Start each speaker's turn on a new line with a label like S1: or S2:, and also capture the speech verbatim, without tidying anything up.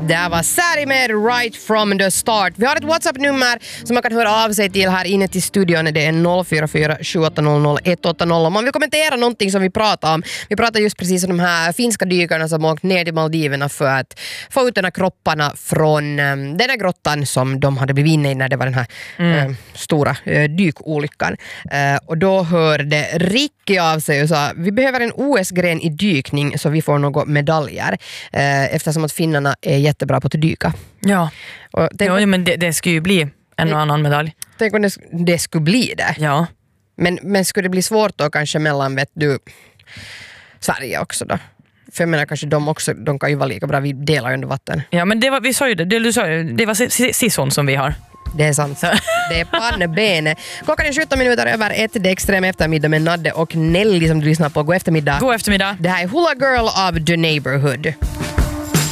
S1: Det var Sari med Right from the start. Vi har ett WhatsApp-nummer som man kan höra av sig till här inne till studion. Det är noll fyra fyra sju åtta noll noll ett åtta noll om man vill kommentera någonting som vi pratar om. Vi pratar just precis om de här finska dykarna som åkt ner till Maldiverna för att få ut de här kropparna från um, den här grottan som de hade blivit inne i när det var den här mm. uh, stora uh, dykolyckan. Uh, och då hörde Ricky av sig och sa vi behöver en O S-gren i dykning så vi får några medaljer. Uh, eftersom att finnarna är jättebra på att dyka.
S2: Ja,
S1: och tänk,
S2: jo, men det, det skulle ju bli en det, annan medalj.
S1: Tänk om det, det skulle bli det.
S2: Ja.
S1: Men, men skulle det bli svårt då kanske mellan vet du, Sverige också då? För jag menar kanske de också, de kan ju vara lika bra, vi delar ju under vatten.
S2: Ja, men det var, vi sa ju det, det, du sa, det var Sisson som vi har.
S1: Det är sant. Det är pannebene. Klockan är sjutton minuter över ett. Det är extrem eftermiddag med Nadde och Nelly som du lyssnar på. God eftermiddag.
S2: God eftermiddag.
S1: Det här är Hula Girl av The Neighborhood.